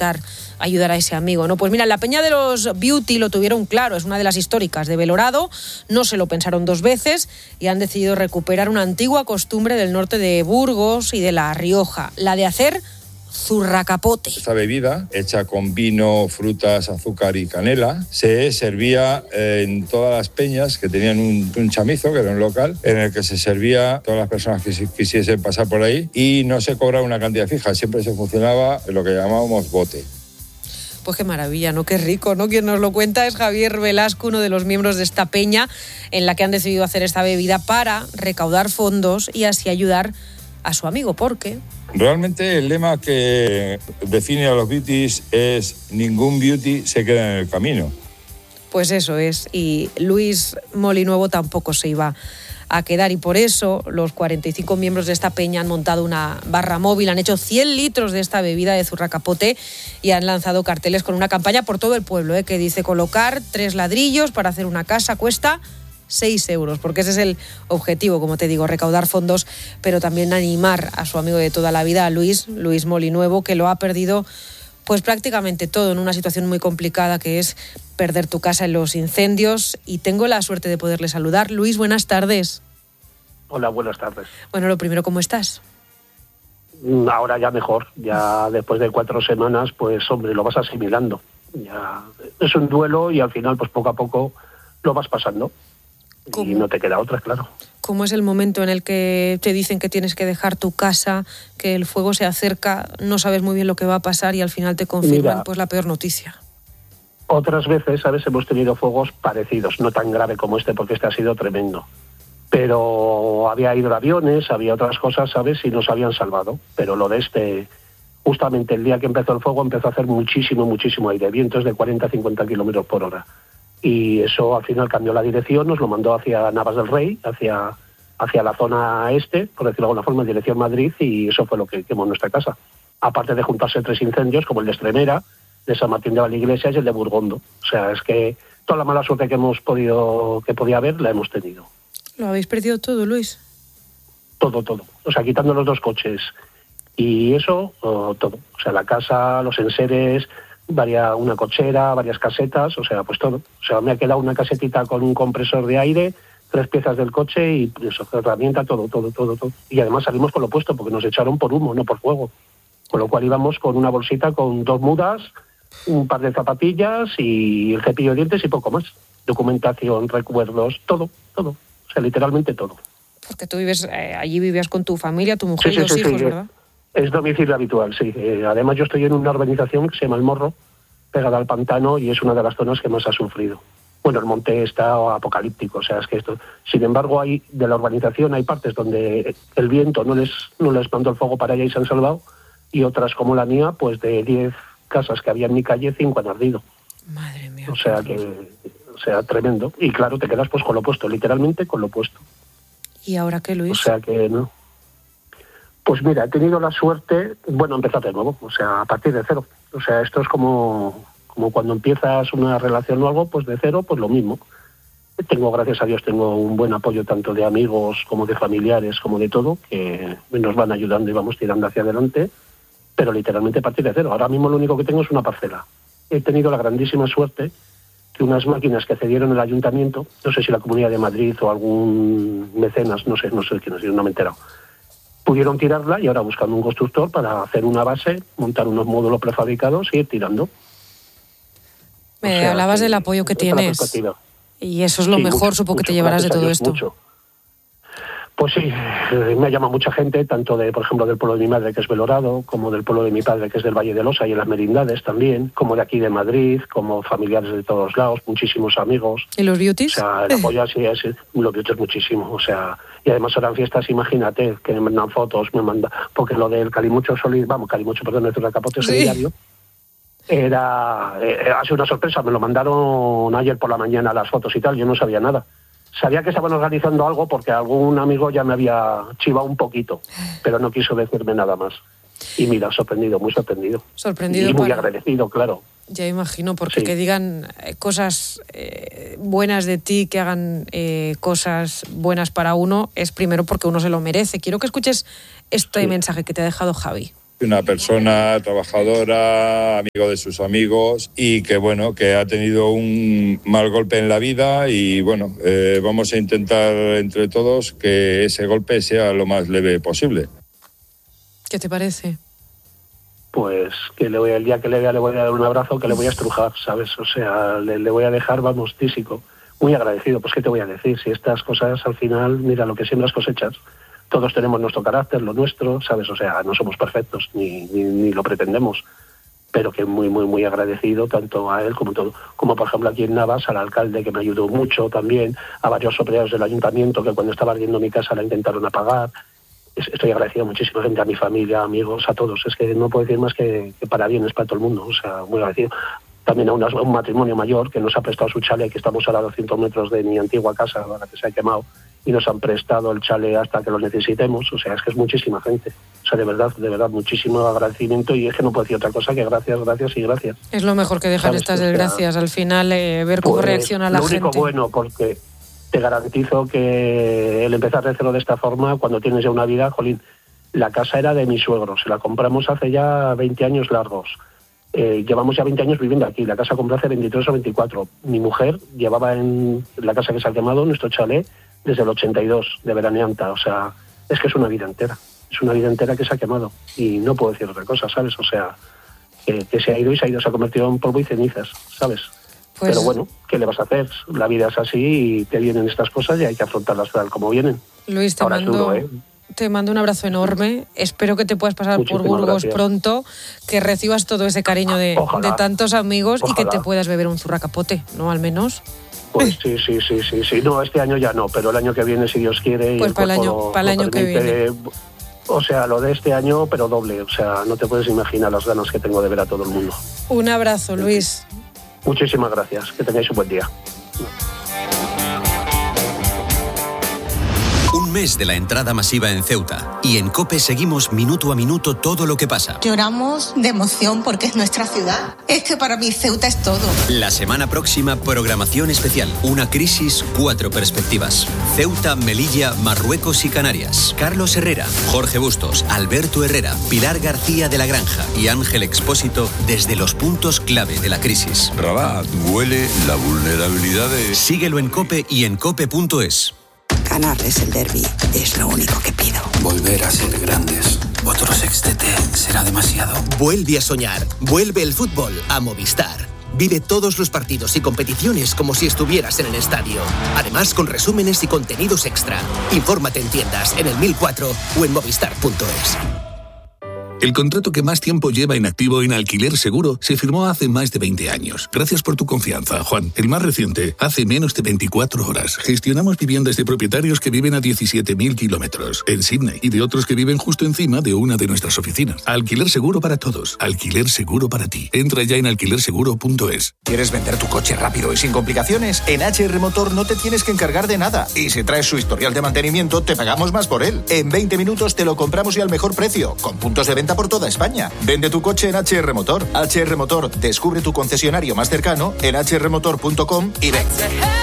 intentar ayudar a ese amigo, ¿no? Pues mira, en la Peña de los Beauty lo tuvieron claro, es una de las históricas de Belorado, no se lo pensaron dos veces y han decidido recuperar una antigua costumbre del norte de Burgos y de La Rioja, la de hacer zurracapote. Esta bebida, hecha con vino, frutas, azúcar y canela, se servía en todas las peñas que tenían un chamizo, que era un local, en el que se servía a todas las personas que quisiesen pasar por ahí y no se cobraba una cantidad fija, siempre se funcionaba en lo que llamábamos bote. Pues qué maravilla, ¿no? Qué rico, ¿no? Quien nos lo cuenta es Javier Velasco, uno de los miembros de esta peña en la que han decidido hacer esta bebida para recaudar fondos y así ayudar a su amigo, porque... Realmente el lema que define a los beauties es ningún beauty se queda en el camino. Pues eso es, y Luis Molinuevo tampoco se iba a quedar y por eso los 45 miembros de esta peña han montado una barra móvil, han hecho 100 litros de esta bebida de zurracapote y han lanzado carteles con una campaña por todo el pueblo, que dice colocar 3 ladrillos para hacer una casa cuesta 6 euros, porque ese es el objetivo, como te digo, recaudar fondos, pero también animar a su amigo de toda la vida, a Luis Molinuevo, que lo ha perdido pues prácticamente todo en una situación muy complicada que es perder tu casa en los incendios, y tengo la suerte de poderle saludar. Luis, buenas tardes. Hola, buenas tardes. Bueno, lo primero, ¿cómo estás? Ahora ya mejor, ya después de 4 semanas, pues hombre, lo vas asimilando. Ya es un duelo y al final pues poco a poco lo vas pasando. ¿Cómo? Y no te queda otra, claro. ¿Cómo es el momento en el que te dicen que tienes que dejar tu casa, que el fuego se acerca, no sabes muy bien lo que va a pasar y al final te confirman pues la peor noticia? Otras veces, ¿sabes? Hemos tenido fuegos parecidos, no tan grave como este, porque este ha sido tremendo. Pero había hidroaviones, había otras cosas, ¿sabes? Y nos habían salvado. Pero lo de este, justamente el día que empezó el fuego, empezó a hacer muchísimo aire, vientos de 40-50 kilómetros por hora. Y eso al final cambió la dirección, nos lo mandó hacia Navas del Rey, hacia la zona este, por decirlo de alguna forma, en dirección Madrid, y eso fue lo que quemó nuestra casa. Aparte de juntarse 3 incendios, como el de Estremera, de San Martín de Valdeiglesias y el de Burgondo. O sea, es que toda la mala suerte que podía haber, la hemos tenido. ¿Lo habéis perdido todo, Luis? Todo. O sea, quitando los 2 coches y eso, todo. O sea, la casa, los enseres, una cochera, varias casetas, o sea, pues todo. O sea, me ha quedado una casetita con un compresor de aire, 3 piezas del coche y eso, herramienta, todo. Y además salimos con lo puesto, porque nos echaron por humo, no por fuego. Con lo cual íbamos con una bolsita con 2 mudas, un par de zapatillas y el cepillo de dientes y poco más. Documentación, recuerdos, todo. O sea, literalmente todo. Porque tú allí vivías con tu familia, tu mujer y 2 hijos, ¿verdad? Es domicilio habitual, sí. Además yo estoy en una urbanización que se llama El Morro, pegada al pantano, y es una de las zonas que más ha sufrido. Bueno, el monte está apocalíptico, o sea, es que esto... Sin embargo, de la urbanización hay partes donde el viento no les mandó el fuego para allá y se han salvado, y otras como la mía, pues de 10 casas que había en mi calle, 5 han ardido. Madre mía. O sea, tremendo. Y claro, te quedas pues con lo puesto, literalmente con lo puesto. ¿Y ahora qué, Luis? O sea que no. Pues mira, he tenido la suerte, empezar de nuevo, o sea, a partir de cero. O sea, esto es como cuando empiezas una relación o algo, pues de cero, pues lo mismo. Gracias a Dios, tengo un buen apoyo tanto de amigos como de familiares, como de todo, que nos van ayudando y vamos tirando hacia adelante, pero literalmente a partir de cero. Ahora mismo lo único que tengo es una parcela. He tenido la grandísima suerte que unas máquinas que cedieron el ayuntamiento, no sé si la Comunidad de Madrid o algún mecenas, no sé quién es, no me he enterado, pudieron tirarla y ahora buscando un constructor para hacer una base, montar unos módulos prefabricados y ir tirando. Me hablabas del apoyo que tienes. Y eso es lo mejor, supongo que te llevarás de todo esto. Mucho. Pues sí, me ha llamado mucha gente, tanto por ejemplo, del pueblo de mi madre, que es Belorado, como del pueblo de mi padre, que es del Valle de Losa y en las Merindades también, como de aquí de Madrid, como familiares de todos lados, muchísimos amigos. ¿Y los beauties? O sea, el apoyo así es, los beauties muchísimo, o sea, y además eran fiestas, imagínate, que me mandan fotos, porque lo del Calimucho de Zurracapote solidario, ha sido una sorpresa, me lo mandaron ayer por la mañana las fotos y tal, yo no sabía nada. Sabía que estaban organizando algo porque algún amigo ya me había chivado un poquito, pero no quiso decirme nada más. Y mira, sorprendido, muy sorprendido. Sorprendido. Y muy agradecido, claro. Ya imagino, porque que digan cosas buenas de ti, que hagan cosas buenas para uno, es primero porque uno se lo merece. Quiero que escuches este mensaje que te ha dejado Javi. una persona trabajadora, amigo de sus amigos y que, bueno, que ha tenido un mal golpe en la vida y, bueno, vamos a intentar entre todos que ese golpe sea lo más leve posible. ¿Qué te parece? Pues que el día que le vea le voy a dar un abrazo, que le voy a estrujar, ¿sabes? O sea, le voy a dejar, vamos, tísico. Muy agradecido, pues ¿qué te voy a decir? Si estas cosas al final, mira, lo que siembras cosechas. Todos tenemos nuestro carácter, lo nuestro, ¿sabes? O sea, no somos perfectos, ni lo pretendemos, pero que muy, muy, muy agradecido tanto a él como todo. Como por ejemplo aquí en Navas, al alcalde que me ayudó mucho también, a varios operarios del ayuntamiento que cuando estaba ardiendo mi casa la intentaron apagar. Estoy agradecido a muchísima gente, a mi familia, amigos, a todos. Es que no puedo decir más que para bien, es para todo el mundo. O sea, muy agradecido. También a un matrimonio mayor que nos ha prestado su chale, que estamos a 200 metros de mi antigua casa, la que se ha quemado, y nos han prestado el chale hasta que lo necesitemos. O sea, es que es muchísima gente. O sea, de verdad, muchísimo agradecimiento, y es que no puedo decir otra cosa que gracias y gracias. Es lo mejor que dejar estas desgracias, al final, ver cómo reacciona la gente. Lo único bueno, porque te garantizo que el empezar de cero de esta forma, cuando tienes ya una vida, jolín, la casa era de mi suegro, se la compramos hace ya 20 años largos. Llevamos ya 20 años viviendo aquí, la casa compró hace 23 o 24. Mi mujer llevaba en la casa que se ha quemado, nuestro chalet, desde el 82, de veraneanta. O sea, es que es una vida entera que se ha quemado, y no puedo decir otra cosa, ¿sabes? O sea, que se ha ido, se ha convertido en polvo y cenizas, ¿sabes? Pues... Pero bueno, ¿qué le vas a hacer? La vida es así y te vienen estas cosas y hay que afrontarlas tal como vienen. Luis, te mando un abrazo enorme. Espero que te puedas pasar por Burgos pronto, que recibas todo ese cariño de tantos amigos. Ojalá. Y que te puedas beber un zurracapote, ¿no? Al menos. Pues sí. No, este año ya no, pero el año que viene, si Dios quiere... Pues para el año que viene. O sea, lo de este año, pero doble. O sea, no te puedes imaginar las ganas que tengo de ver a todo el mundo. Un abrazo, Luis. Muchísimas gracias. Que tengáis un buen día. Un mes de la entrada masiva en Ceuta, y en COPE seguimos minuto a minuto todo lo que pasa. Lloramos de emoción porque es nuestra ciudad. Es que para mí Ceuta es todo. La semana próxima, programación especial. Una crisis, 4 perspectivas. Ceuta, Melilla, Marruecos y Canarias. Carlos Herrera, Jorge Bustos, Alberto Herrera, Pilar García de la Granja y Ángel Expósito desde los puntos clave de la crisis. Rabat, huele la vulnerabilidad de... Síguelo en COPE y en cope.es. Ganarles el derbi es lo único que pido. Volver a ser grandes. Otro sextete será demasiado. Vuelve a soñar. Vuelve el fútbol a Movistar. Vive todos los partidos y competiciones como si estuvieras en el estadio. Además, con resúmenes y contenidos extra. Infórmate en tiendas, en el 1004 o en movistar.es. El contrato que más tiempo lleva inactivo en Alquiler Seguro se firmó hace más de 20 años. Gracias por tu confianza, Juan. El más reciente, hace menos de 24 horas. Gestionamos viviendas de propietarios que viven a 17.000 kilómetros en Sydney y de otros que viven justo encima de una de nuestras oficinas. Alquiler Seguro para todos. Alquiler Seguro para ti. Entra ya en alquilerseguro.es. ¿Quieres vender tu coche rápido y sin complicaciones? En HR Motor no te tienes que encargar de nada. Y si traes su historial de mantenimiento, te pagamos más por él. En 20 minutos te lo compramos y al mejor precio, con puntos de venta por toda España. Vende tu coche en HR Motor. HR Motor, descubre tu concesionario más cercano en hrmotor.com y ven.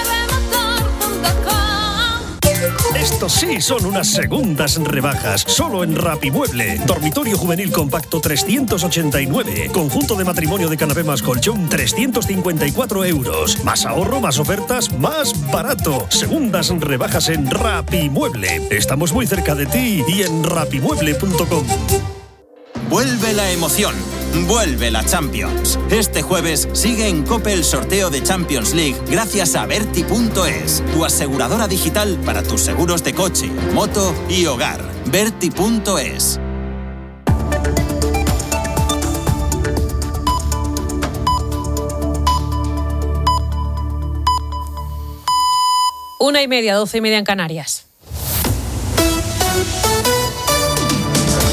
Estos sí son unas segundas rebajas. Solo en Rapimueble. Dormitorio juvenil compacto 389. Conjunto de matrimonio de canapé más colchón 354 euros. Más ahorro, más ofertas, más barato. Segundas rebajas en Rapimueble. Estamos muy cerca de ti y en rapimueble.com. Vuelve la emoción, vuelve la Champions. Este jueves sigue en COPE el sorteo de Champions League gracias a Berti.es, tu aseguradora digital para tus seguros de coche, moto y hogar. Berti.es. Una y media, 12:30 en Canarias.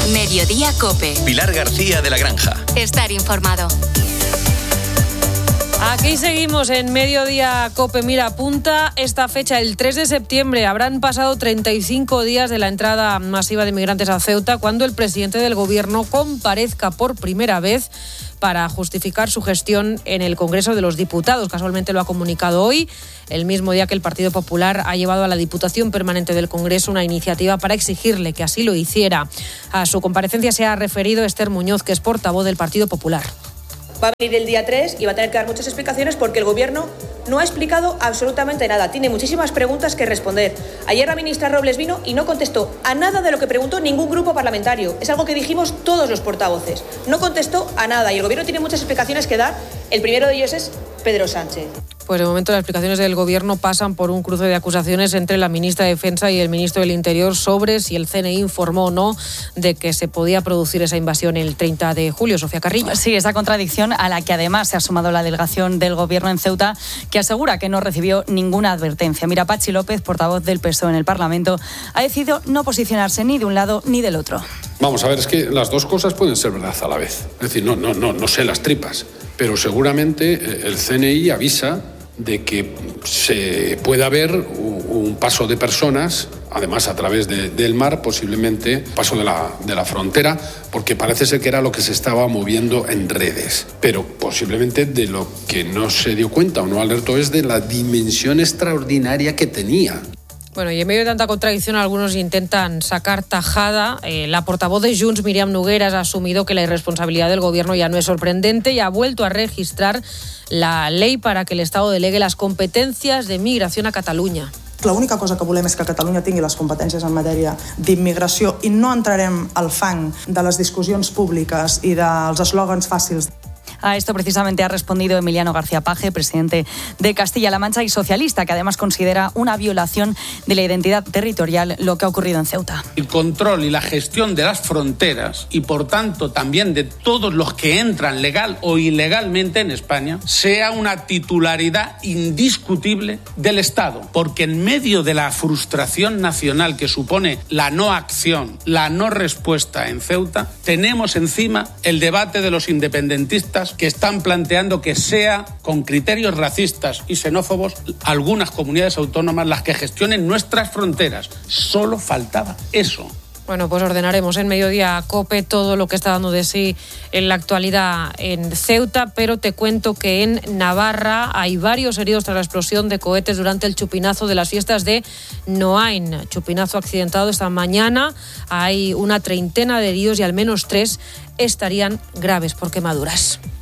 Mediodía COPE. Pilar García de la Granja. Estar informado. Aquí seguimos en Mediodía Cope. Mira, apunta esta fecha, el 3 de septiembre. Habrán pasado 35 días de la entrada masiva de migrantes a Ceuta cuando el presidente del gobierno comparezca por primera vez para justificar su gestión en el Congreso de los Diputados. Casualmente lo ha comunicado hoy, el mismo día que el Partido Popular ha llevado a la Diputación Permanente del Congreso una iniciativa para exigirle que así lo hiciera. A su comparecencia se ha referido Esther Muñoz, que es portavoz del Partido Popular. Va a venir el día 3 y va a tener que dar muchas explicaciones porque el Gobierno no ha explicado absolutamente nada. Tiene muchísimas preguntas que responder. Ayer la ministra Robles vino y no contestó a nada de lo que preguntó ningún grupo parlamentario. Es algo que dijimos todos los portavoces. No contestó a nada y el Gobierno tiene muchas explicaciones que dar. El primero de ellos es Pedro Sánchez. Pues de momento las explicaciones del Gobierno pasan por un cruce de acusaciones entre la ministra de Defensa y el ministro del Interior sobre si el CNI informó o no de que se podía producir esa invasión el 30 de julio. Sofía Carrillo. Sí, esa contradicción a la que además se ha sumado la delegación del Gobierno en Ceuta, que asegura que no recibió ninguna advertencia. Mira, Patxi López, portavoz del PSOE en el Parlamento, ha decidido no posicionarse ni de un lado ni del otro. Vamos a ver, es que las dos cosas pueden ser verdad a la vez. Es decir, no sé las tripas, pero seguramente el CNI avisa de que se puede haber un paso de personas, además a través del mar, posiblemente paso de la frontera, porque parece ser que era lo que se estaba moviendo en redes. Pero posiblemente de lo que no se dio cuenta o no alertó es de la dimensión extraordinaria que tenía. Bueno, y en medio de tanta contradicción, algunos intentan sacar tajada. La portavoz de Junts, Míriam Nogueras, ha asumido que la irresponsabilidad del Gobierno ya no es sorprendente y ha vuelto a registrar la ley para que el Estado delegue las competencias de migración a Catalunya. L'única cosa que volem és que Catalunya tingui les competències en matèria d'immigració i no entrarem al fang de les discussions públiques i dels eslògans fàcils. A esto precisamente ha respondido Emiliano García Paje, presidente de Castilla-La Mancha y socialista, que además considera una violación de la identidad territorial lo que ha ocurrido en Ceuta. El control y la gestión de las fronteras y, por tanto, también de todos los que entran legal o ilegalmente en España, sea una titularidad indiscutible del Estado, porque en medio de la frustración nacional que supone la no acción, la no respuesta en Ceuta, tenemos encima el debate de los independentistas que están planteando que sea con criterios racistas y xenófobos algunas comunidades autónomas las que gestionen nuestras fronteras. Solo faltaba eso. Bueno, pues ordenaremos en Mediodía Cope todo lo que está dando de sí en la actualidad en Ceuta, pero te cuento que en Navarra hay varios heridos tras la explosión de cohetes durante el chupinazo de las fiestas de Noain. Chupinazo accidentado esta mañana. Hay una treintena de heridos y al menos 3 estarían graves por quemaduras.